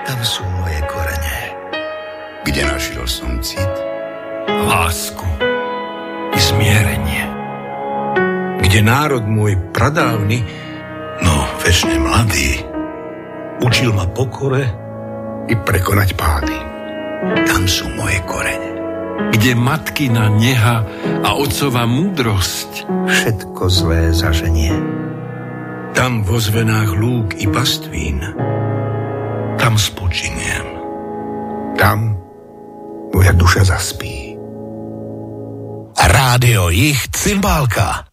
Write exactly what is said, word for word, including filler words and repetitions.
Tam sú moje korene. Kde našiel som cit? Lásku i zmierenie. Kde národ môj pradávny, No, večne mladý, učil ma pokore i prekonať pády. tam sú moje korene. Kde matkina neha a otcova múdrosť. Všetko zlé zaženie. Tam vo zvenách lúk i pastvín. Tam spočiniem. Tam moja duša zaspí. Rádio Jich Cymbálka.